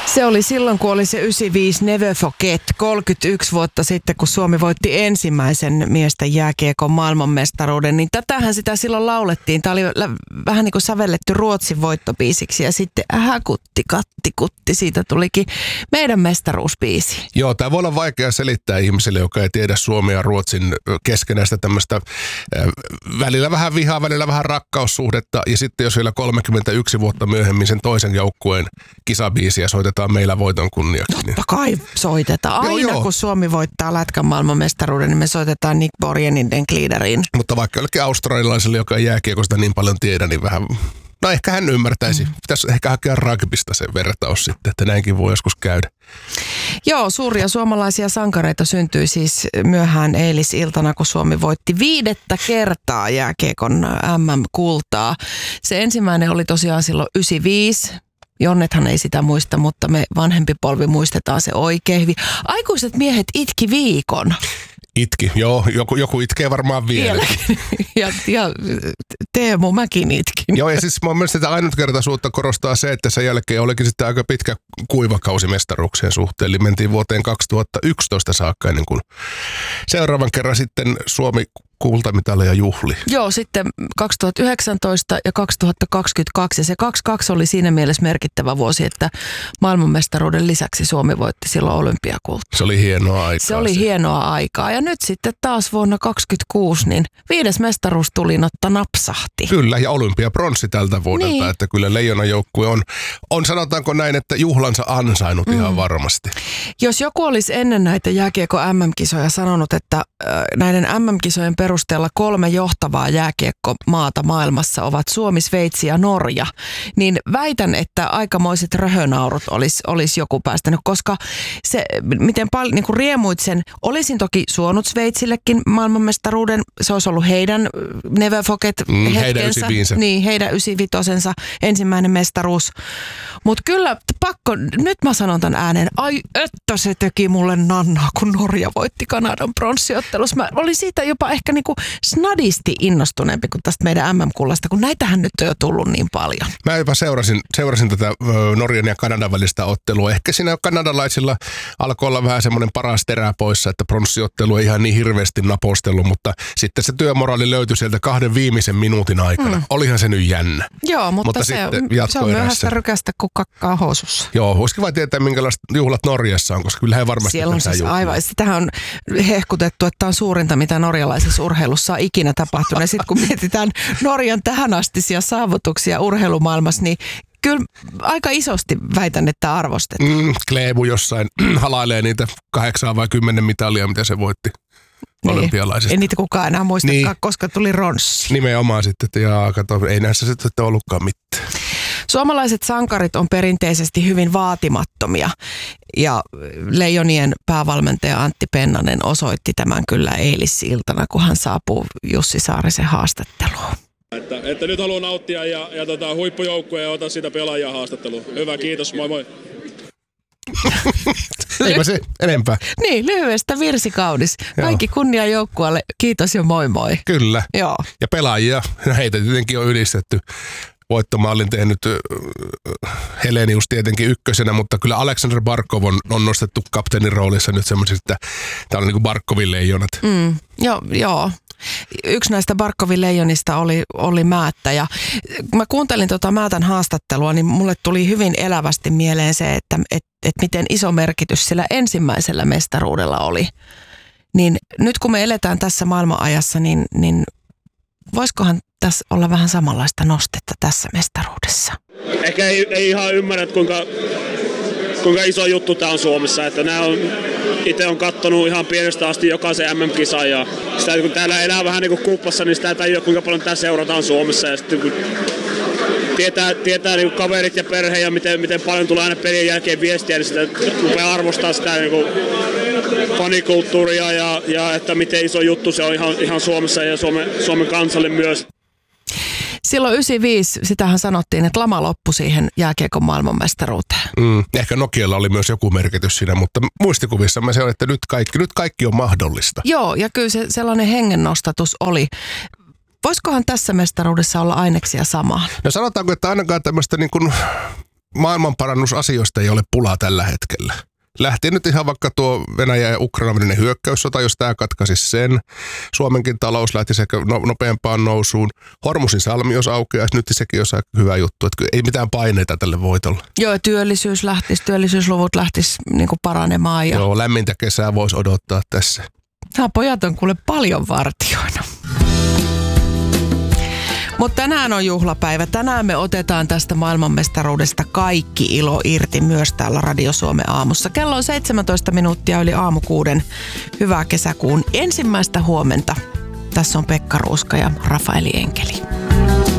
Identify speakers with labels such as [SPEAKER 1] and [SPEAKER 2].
[SPEAKER 1] Se oli silloin, kun oli se 95 Never Forget, 31 vuotta sitten, kun Suomi voitti ensimmäisen miesten jääkiekon maailmanmestaruuden, niin tätähän sitä silloin laulettiin. Tämä oli vähän niin kuin sävelletty Ruotsin voittobiisiksi ja sitten kutti, katti, kutti, siitä tulikin meidän mestaruusbiisi.
[SPEAKER 2] Joo, tämä voi olla vaikea selittää ihmisille, joka ei tiedä Suomen ja Ruotsin keskenäistä tämmöistä välillä vähän vihaa, välillä vähän rakkaussuhdetta ja sitten jos vielä 31 vuotta myöhemmin sen toisen joukkueen kisabiisiä soitetaan meillä voiton kunniaksi.
[SPEAKER 1] Totta kai soitetaan. Aina kun Suomi voittaa lätkän maailmanmestaruuden, niin me soitetaan Nick Borgenin Den Gliederin.
[SPEAKER 2] Mutta vaikka jollekin australialaiselle, joka ei jääkiekosta niin paljon tiedä, niin vähän... No ehkä hän ymmärtäisi. Pitäisi ehkä hakea rugbysta sen vertaus sitten, että näinkin voi joskus käydä.
[SPEAKER 1] Joo, suuria suomalaisia sankareita syntyi siis myöhään eilisiltana, kun Suomi voitti 5. kertaa jääkiekon MM-kultaa. Se ensimmäinen oli tosiaan silloin 95. Jonnethan ei sitä muista, mutta me vanhempi polvi muistetaan se oikein hyvin. Aikuiset miehet itki viikon.
[SPEAKER 2] Itki, joo. Joku itkee varmaan vielä.
[SPEAKER 1] Ja Teemu, mäkin itkin.
[SPEAKER 2] Joo, ja siis mun mielestä sitä ainutkertaisuutta korostaa se, että sen jälkeen olikin sitten aika pitkä kuivakausi mestaruuksien suhteen. Eli mentiin vuoteen 2011 saakka ennen kuin seuraavan kerran sitten Suomi kultamitaleja juhli.
[SPEAKER 1] Joo, sitten 2019 ja 2022. Ja se 22 oli siinä mielessä merkittävä vuosi, että maailmanmestaruuden lisäksi Suomi voitti silloin olympiakultaa.
[SPEAKER 2] Se oli hienoa aikaa.
[SPEAKER 1] Se oli hienoa aikaa. Ja nyt sitten taas vuonna 2026, niin 5. mestaruustulinotta napsahti.
[SPEAKER 2] Kyllä, ja olympiapronssi tältä vuodelta. Niin. Että kyllä Leijonan joukkue on sanotaanko näin, että juhlansa ansainnut ihan varmasti. Jos
[SPEAKER 1] joku olisi ennen näitä jääkiekko MM-kisoja sanonut, että näiden MM-kisojen perusteella 3 johtavaa jääkiekkomaata maailmassa ovat Suomi, Sveitsi ja Norja, niin väitän, että aikamoiset röhönaurut olisi joku päästänyt, koska se, miten paljon niin kuin riemuit sen, olisin toki suonut Sveitsillekin maailmanmestaruuden, se olisi ollut heidän Never Forget hetkensä, heidän 95-osensa ensimmäinen mestaruus, mutta kyllä pakko, nyt mä sanon tämän ääneen, ai että se teki mulle nannaa, kun Norja voitti Kanadan pronssiottelussa. Mä olin siitä jopa ehkä niinku snadisti innostuneempi kuin tästä meidän MM-kullasta, kun näitähän nyt on jo tullut niin paljon.
[SPEAKER 2] Mä jopa seurasin tätä Norjan ja Kanadan välistä ottelua. Ehkä siinä kanadalaisilla alkoi olla vähän semmoinen paras terä poissa, että pronssiottelu ei ihan niin hirveästi napostellut, mutta sitten se työmoraali löytyi sieltä 2 viimeisen minuutin aikana. Olihan se nyt jännä.
[SPEAKER 1] Joo, mutta se on myöhäistä rykästä kuin kakkaa housussa.
[SPEAKER 2] Joo, voisikin vaan tietää, minkälaiset juhlat Norjassa on, koska kyllä he varmasti
[SPEAKER 1] siellä on siis aivan. Sitähän on hehkutettu, että tämä on suurinta, mitä norjalaisessa urheilussa on ikinä tapahtunut. Ja sitten kun mietitään Norjan tähänastisia saavutuksia urheilumaailmassa, niin kyllä aika isosti väitän, että arvostetaan.
[SPEAKER 2] Kleebu jossain halailee niitä 8 vai 10 mitalia, mitä se voitti olympialaisista.
[SPEAKER 1] Ei niitä kukaan enää muistakaan, koska tuli ronssi.
[SPEAKER 2] Nimenomaan sitten, että kato, ei näissä sitten ollutkaan mitään.
[SPEAKER 1] Suomalaiset sankarit on perinteisesti hyvin vaatimattomia ja Leijonien päävalmentaja Antti Pennanen osoitti tämän kyllä eilisiltana, kun hän saapuu Jussi Saarisen haastatteluun.
[SPEAKER 3] Että nyt haluan nauttia ja huippujoukkueen ja ota siitä pelaajia haastatteluun. Hyvä, kiitos, moi moi.
[SPEAKER 2] Eipä se enempää.
[SPEAKER 1] Niin, lyhyestä virsikaunis. Kaikki kunnia joukkueelle, kiitos ja moi moi.
[SPEAKER 2] Kyllä.
[SPEAKER 1] Joo.
[SPEAKER 2] Ja pelaajia, heitä tietenkin on ylistetty. Voittomaalin tehnyt Helenius tietenkin ykkösenä, mutta kyllä Aleksander Barkov on nostettu kapteenin roolissa nyt semmoisesta, että täällä on niin kuin Barkovin leijonat.
[SPEAKER 1] Joo. Yksi näistä Barkovin leijonista oli Määttä ja mä kuuntelin Määtän haastattelua, niin mulle tuli hyvin elävästi mieleen se, että miten iso merkitys sillä ensimmäisellä mestaruudella oli. Niin nyt kun me eletään tässä maailmanajassa, niin voisikohan tässä olla vähän samanlaista nostetta tässä mestaruudessa?
[SPEAKER 3] Ehkä ei ihan ymmärrä, kuinka iso juttu tämä on Suomessa. Että itse on katsonut ihan pienestä asti jokaisen MM-kisan ja sitä, kun täällä elää vähän niin kuin kuplassa, niin sitä ei tajua, kuinka paljon tämä seurataan Suomessa. Ja sitten kun tietää niin kuin kaverit ja perhe ja miten paljon tulee aina pelien jälkeen viestiä, niin sitä rupeaa arvostaa sitä niin kuin fanikulttuuria ja että miten iso juttu se on ihan Suomessa ja Suomen kansalle myös.
[SPEAKER 1] Silloin 95, sitähän sanottiin, että lama loppui siihen jääkiekon maailmanmestaruuteen.
[SPEAKER 2] Ehkä Nokialla oli myös joku merkitys siinä, mutta muistikuvissamme se on, että nyt kaikki on mahdollista.
[SPEAKER 1] Joo, ja kyllä se sellainen hengennostatus oli. Voisikohan tässä mestaruudessa olla aineksia samaan?
[SPEAKER 2] No sanotaanko, että ainakaan tämmöistä niin kuin maailmanparannusasioista ei ole pulaa tällä hetkellä. Lähtien nyt ihan vaikka tuo Venäjä ja Ukrainan hyökkäyssota, jos tämä katkaisi sen. Suomenkin talous lähti sekä nopeampaan nousuun. Hormusin salmi, jos aukeaisi, nyt sekin olisi aika hyvä juttu. Että ei mitään paineita tälle voitolle.
[SPEAKER 1] Joo, työllisyysluvut lähtisi niin kuin paranemaan. Ja...
[SPEAKER 2] Joo, lämmintä kesää voisi odottaa tässä.
[SPEAKER 1] Nämä pojat on kuule paljon vartijoina. Mutta tänään on juhlapäivä. Tänään me otetaan tästä maailmanmestaruudesta kaikki ilo irti myös täällä Radio Suomen aamussa. Kello on 17 minuuttia yli aamu 6. Hyvää kesäkuun ensimmäistä huomenta. Tässä on Pekka Ruuska ja Rafaeli Enkeli.